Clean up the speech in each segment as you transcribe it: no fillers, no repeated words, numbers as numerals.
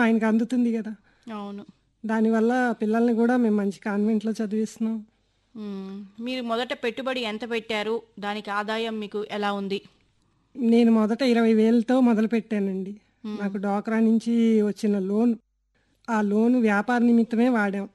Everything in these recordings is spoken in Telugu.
ఆయనకి అందుతుంది గదా! అవును. దానివల్ల పిల్లల్ని గూడా మేము మంచి కాన్వెంట్‌లో చదివిస్తున్నాం. హ్మ్. మీరు మొదట పెట్టుబడి ఎంత పెట్టారు? దానికి ఆదాయం మీకు ఎలా ఉంది? నేను మొదట 20,000తో మొదలుపెట్టానండి. హ్మ్. నాకు డ్వాక్రా నుంచి వచ్చిన లోన్. ఆ లోన్ వ్యాపార నిమిత్తమే వాడాం.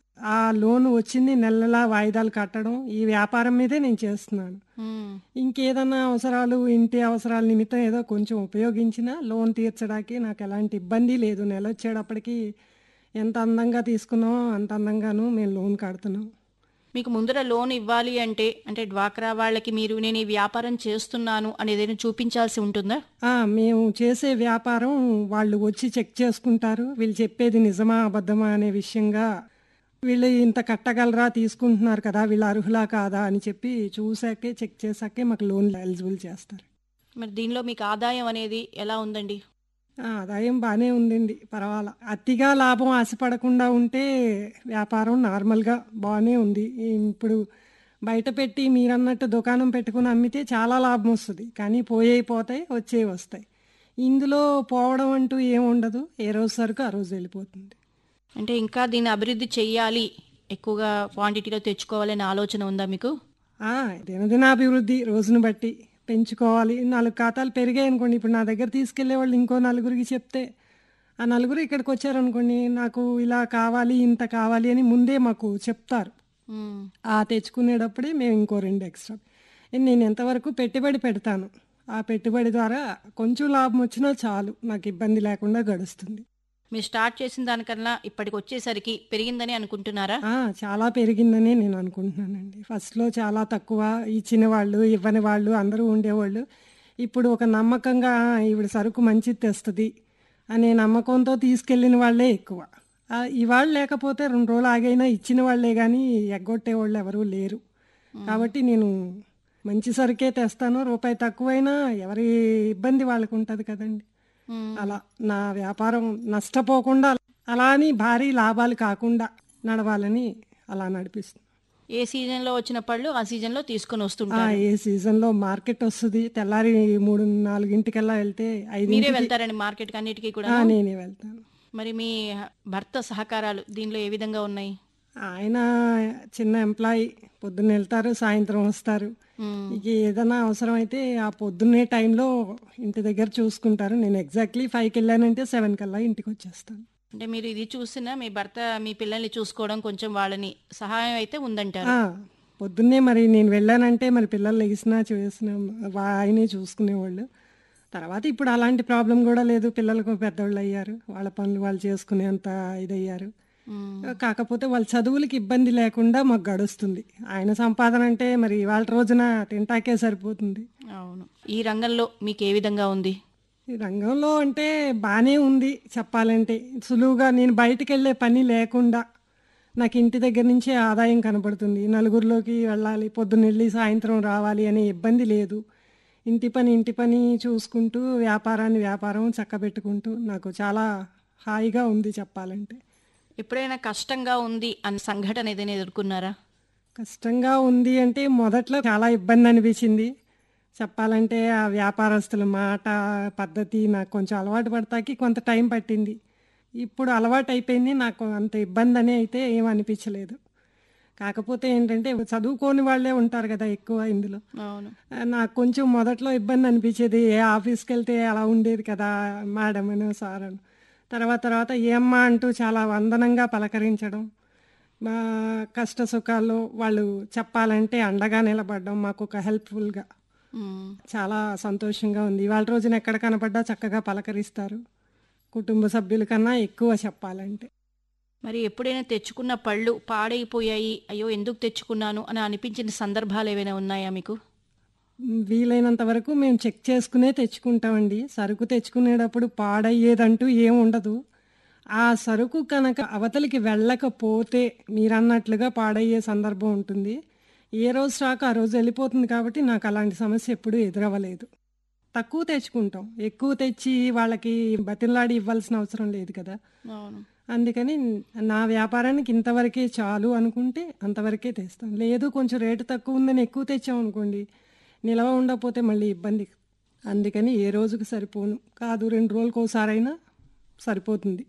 ఆ లోన్ వచ్చింది నెల నెలా వాయిదాలు కట్టడం, ఈ వ్యాపారం మీదే నేను చేస్తున్నాను. హ్మ్. ఇంకేదన్నా అవసరాలు, ఇంటి అవసరాల నిమిత్తం ఏదో కొంచెం ఉపయోగించినా లోన్ తీర్చడానికి నాకెలాంటి ఇబ్బంది లేదు. నెలొచ్చేటప్పటికి ఎంత అందంగా తీసుకున్నామో అంత అందంగాను మేము లోన్ కడుతున్నాం. మీకు ముందర లోన్ ఇవ్వాలి అంటే డ్వాక్రా వాళ్ళకి మీరు నేను ఈ వ్యాపారం చేస్తున్నాను అనేదేమైనా చూపించాల్సి ఉంటుందా? మేము చేసే వ్యాపారం వాళ్ళు వచ్చి చెక్ చేసుకుంటారు. వీళ్ళు చెప్పేది నిజమా? అబద్ధమా? అనే విషయంగా వీళ్ళు ఇంత కట్టగలరా? తీసుకుంటున్నారు కదా! వీళ్ళు అర్హులా? కాదా? అని చెప్పి చూసాకే, చెక్ చేసాకే మాకు లోన్ ఎలిజిబుల్ చేస్తారు. మరి దీనిలో మీకు ఆదాయం అనేది ఎలా ఉందండి? ఆదాయం బానే ఉందండి. పర్వాలా. అతిగా లాభం ఆశపడకుండా ఉంటే వ్యాపారం నార్మల్‌గా బానే ఉంది. ఇప్పుడు బయట పెట్టి మీరన్నట్టు దుకాణం పెట్టుకొని అమ్మితే చాలా లాభమొస్తది. కానీ పోయేయి పోతాయి, వచ్చేయి వస్తాయి. ఇందులో పోవడం అంటూ ఏముండదు. ఏ రోజు సరుకు ఆ రోజు వెళ్ళిపోతుంది. అంటే ఇంకా దీన్ని అభివృద్ధి చెయ్యాలి, ఎక్కువగా క్వాంటిటీలో తెచ్చుకోవాలనే ఆలోచన ఉందా మీకు? ఆ! దినదినాభివృద్ధి రోజును బట్టి పెంచుకోవాలి. 4 ఖాతాలు పెరిగాయనుకోండి, ఇప్పుడు నా దగ్గర తీసుకెళ్ళేవాళ్ళు ఇంకో నలుగురికి చెప్తే, ఆ నలుగురు ఇక్కడికొచ్చారనుకోండి, నాకు ఇలా కావాలి, ఇంత కావాలి అని ముందే మాకు చెప్తారు. హ్మ్. తెచ్చుకునేటప్పుడే మేము ఇంకో 2 ఎక్స్‌ట్రా. నేను ఎంతవరకు పెట్టుబడి పెడతాను. ఆ పెట్టుబడి ద్వారా కొంచెం లాభం వచ్చినా చాలు. నాకు ఇబ్బంది లేకుండా గడుస్తుంది. మీరు స్టార్ట్ చేసిన దానికన్నా ఇప్పటికొచ్చేసరికి పెరిగిందని అనుకుంటున్నారా? చాలా పెరిగిందనే నేను అనుకుంటున్నానండి. ఫస్ట్‌లో చాలా తక్కువ ఇచ్చిన వాళ్ళు, ఇవ్వని వాళ్ళు అందరూ ఉండేవాళ్ళు. ఇప్పుడు ఒక నమ్మకంగా ఈవిడ సరుకు మంచిది తెస్తది అనే నమ్మకంతో తీసుకెళ్ళిన వాళ్ళే ఎక్కువ. ఇవాళ లేకపోతే 2 రోజులు ఆగైనా ఇచ్చిన వాళ్ళే గానీ ఎగ్గొట్టేవాళ్ళు ఎవరూ లేరు. హ్మ్. కాబట్టి నేను మంచి సరుకే తెస్తాను. రూపాయి తక్కువైనా ఎవరి ఇబ్బంది వాళ్ళకుంటది కదండీ! హ్మ్. అలా నా వ్యాపారం నష్టపోకుండా అలా అని భారీ లాభాలు కాకుండా నడవాలని అలా నడిపిస్తున్నా. ఏ సీజన్‌లో వచ్చిన పళ్ళు ఆ సీజన్‌లో తీసుకొనొస్తుంటారు. ఏ సీజన్‌లో మార్కెట్ వస్తది. తెల్లారి 3, 4కి వెళ్తే మీరే 5కి వెళ్తారండి మార్కెట్‌కి అన్నిటికి కూడాను? నేనే వెళ్తాను. మరి మీ భర్త సహకారాలు దీనిలో ఏ విధంగా ఉన్నాయి? ఆయన చిన్న ఎంప్లాయీ. పొద్దున్నెళ్తారు, సాయంత్రం వస్తారు. హ్మ్. ఇక ఏదైనా అవసరమైతే ఆ పొద్దున్నే టైంలో ఇంటి దగ్గర చూసుకుంటారు. నేను ఎగ్జాక్ట్‌లీ 5కెళ్ళానంటే 7 కల్లా ఇంటికొచ్చేస్తాను. అంటే మీరు ఇది చూసినా మీ భర్త మీ పిల్లల్ని చూసుకోవడం కొంచెం వాళ్ళని సహాయం అయితే ఉందంటారు. ఆ! పొద్దున్నే మరి నేను వెళ్ళానంటే మరి పిల్లలు లెగిసినా చేసినా ఆయనే చూసుకునేవాళ్ళు. తర్వాత ఇప్పుడు అలాంటి ప్రాబ్లమ్ గూడా లేదు. పిల్లలకు పెద్దోళ్ళయ్యారు. వాళ్ళ పనులు వాళ్ళు చేసుకునేంత ఇదయ్యారు. హ్మ్. కాకపోతే వాళ్ళ చదువులకి ఇబ్బంది లేకుండా మాకు గడుస్తుంది. ఆయన సంపాదన అంటే మరి ఇవాల్టి రోజున తింటాకే సరిపోతుంది. అవును. ఈ రంగంలో మీకు ఏ విధంగా ఉంది? ఈ రంగంలో అంటే బానే ఉంది చెప్పాలంటే. సులువుగా నేను బయటికెళ్ళే పని లేకుండా నాకు ఇంటి దగ్గర నుంచే ఆదాయం కనపడుతుంది. నలుగురిలోకి వెళ్ళాలి, పొద్దున్నెళ్ళి సాయంత్రం రావాలి అనే ఇబ్బంది లేదు. ఇంటి పని చూసుకుంటూ వ్యాపారం చక్కబెట్టుకుంటూ నాకు చాలా హాయిగా ఉంది చెప్పాలంటే. ఎప్పుడైనా కష్టంగా ఉంది అన్న సంఘటన ఏదైనా ఎదుర్కొన్నారా? కష్టంగా ఉంది అంటే మొదట్లో చాలా ఇబ్బందనిపించింది. చెప్పాలంటే ఆ వ్యాపారస్తుల మాట, పద్ధతి నాకు కొంచెం అలవాటు పడతాకి కొంత టైం పట్టింది. ఇప్పుడు అలవాటయిపోయింది. నాకు అంత ఇబ్బందని అయితే ఏమనిపించలేదు. కాకపోతే ఏంటంటే చదువుకోని వాళ్ళే ఉంటారు గదా! ఎక్కువ ఇందులో. అవును. నాకు కొంచెం మొదట్లో ఇబ్బందనిపించేది. ఆఫీస్‌కెళ్తే అలా ఉండేది కదా! మేడమనో, సారనో. తర్వాత ఏమ్మా అంటూ చాలా వందనంగా పలకరించడం. మా కష్ట సుఖాల్లో వాళ్ళు చెప్పాలంటే అండగా నిలబడడం మాకొక హెల్ప్‌ఫుల్‌గా. హ్మ్. చాలా సంతోషంగా ఉంది. ఇవాళ రోజున ఎక్కడ కనపడ్డా చక్కగా పలకరిస్తారు. కుటుంబ సభ్యుల కన్నా ఎక్కువ చెప్పాలంటే. మరి ఎప్పుడైనా తెచ్చుకున్న పళ్ళు పాడైపోయాయి, అయ్యో! ఎందుకు తెచ్చుకున్నాను అని అనిపించిన సందర్భాలేవైనా ఉన్నాయా మీకు? వీలైనంత వరకు మేము చెక్ చేసుకునే తెచ్చుకుంటామండి. సరుకు తెచ్చుకునేటప్పుడు పాడయ్యేదంటూ ఏముండదు. ఆ సరుకు కనుక అవతలికి వెళ్ళకపోతే మీరన్నట్లుగా పాడయ్యే సందర్భం ఉంటుంది. ఏ రోజు స్టాక్ ఆ రోజు వెళ్ళిపోతుంది కాబట్టి నాకలాంటి సమస్య ఎప్పుడూ ఎదురవ్వలేదు. తక్కువ తెచ్చుకుంటాం. ఎక్కువ తెచ్చి వాళ్ళకి బతిమలాడి ఇవ్వాల్సిన అవసరం లేదు కదా! అవును. అందుకని నా వ్యాపారానికి ఇంతవరకే చాలు అనుకుంటే అంతవరకే తెస్తాను. లేదు కొంచెం రేటు తక్కువుందని ఎక్కువ తెచ్చామనుకోండి, నిలవ ఉండకపోతే మళ్ళీ ఇబ్బంది. అందుకని ఏ రోజుకి సరిపోను. కాదు 2 రోజులకోసారైనా సరిపోతుంది.